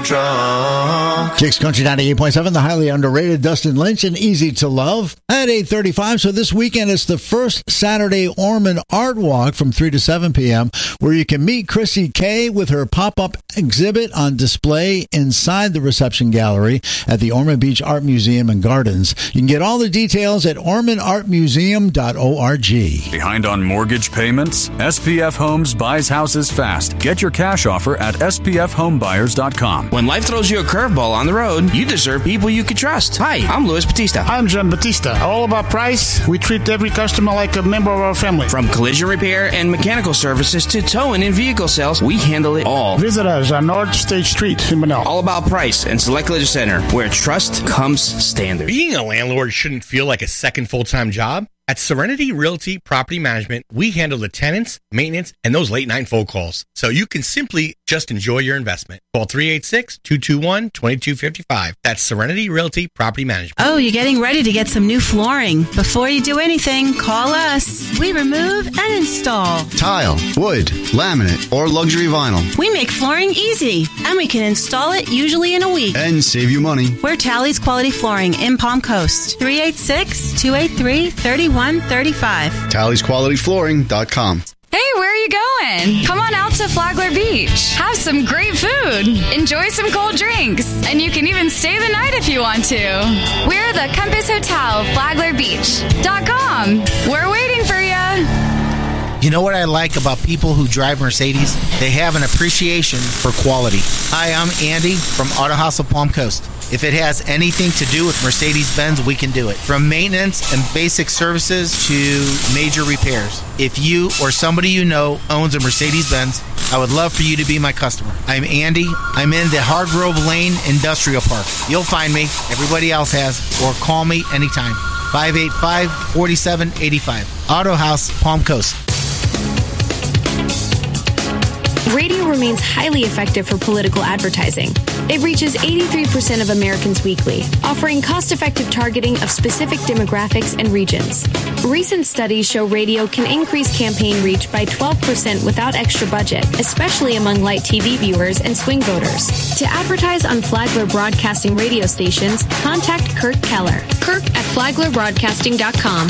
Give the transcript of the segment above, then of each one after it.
drunk. Kicks Country 98.7, the highly underrated Dustin Lynch and Easy to Love at 8:35. So this weekend it's the first Saturday Ormond Art Walk from 3 to 7 p.m. where you can meet Chrissy K with her pop-up exhibit on display inside the reception gallery at the Ormond Beach Art Museum and Gardens. You can get all the details at ormondartmuseum.org. Behind on mortgage payments? SPF Homes buys houses fast. Get your cash offer at spfhomebuyers.com. When life throws you a curveball on the road, you deserve people you can trust. Hi, I'm Luis Batista. I'm John Batista. All about price. We treat every customer like a member of our family. From collision repair and mechanical services to towing and vehicle sales, we handle it all. Visit us on North State Street in Manila. All about price and Select Collision Center, where trust comes standard. Being a landlord shouldn't feel like a second full-time job. At Serenity Realty Property Management, we handle the tenants, maintenance, and those late-night phone calls, so you can simply just enjoy your investment. Call 386-221-2255. That's Serenity Realty Property Management. Oh, you're getting ready to get some new flooring. Before you do anything, call us. We remove and install tile, wood, laminate, or luxury vinyl. We make flooring easy, and we can install it usually in a week. And save you money. We're Tally's Quality Flooring in Palm Coast. 386-283-3135. TallysQualityFlooring.com. Hey, where are you going? Come on out to Flagler Beach. Have some great food. Enjoy some cold drinks. And you can even stay the night if you want to. We're the Compass Hotel, FlaglerBeach.com. We're waiting for you. You know what I like about people who drive Mercedes? They have an appreciation for quality. Hi, I'm Andy from Auto House of Palm Coast. If it has anything to do with Mercedes-Benz, we can do it. From maintenance and basic services to major repairs. If you or somebody you know owns a Mercedes-Benz, I would love for you to be my customer. I'm Andy. I'm in the Hargrove Lane Industrial Park. You'll find me. Everybody else has. Or call me anytime. 585-4785. Auto House, Palm Coast. Radio remains highly effective for political advertising. It reaches 83% of Americans weekly, offering cost-effective targeting of specific demographics and regions. Recent studies show radio can increase campaign reach by 12% without extra budget, especially among light TV viewers and swing voters. To advertise on Flagler Broadcasting radio stations, contact Kirk Keller. Kirk at FlaglerBroadcasting.com.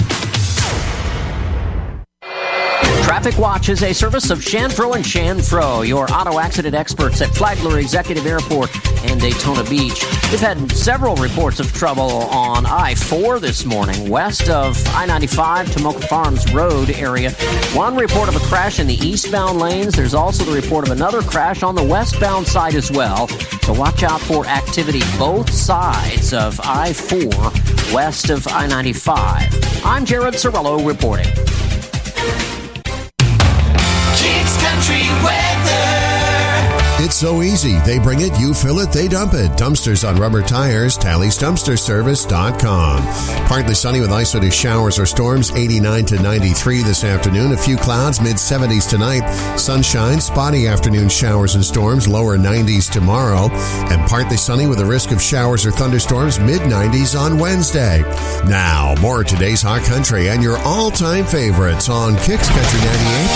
Traffic Watch is a service of Shanfro and Shanfro, your auto accident experts at Flagler Executive Airport and Daytona Beach. We've had several reports of trouble on I-4 this morning, west of I-95 to Mocha Farms Road area. One report of a crash in the eastbound lanes. There's also the report of another crash on the westbound side as well. So watch out for activity both sides of I-4 west of I-95. I'm Jared Sorello reporting. Kicks Country Weather. It's so easy. They bring it, you fill it, they dump it. Dumpsters on rubber tires, TallysDumpsterService.com. Partly sunny with isolated showers or storms, 89 to 93 this afternoon. A few clouds, mid-70s tonight. Sunshine, spotty afternoon showers and storms, lower 90s tomorrow. And partly sunny with a risk of showers or thunderstorms, mid-90s on Wednesday. Now, more of today's Hot Country and your all-time favorites on Kicks Country 98.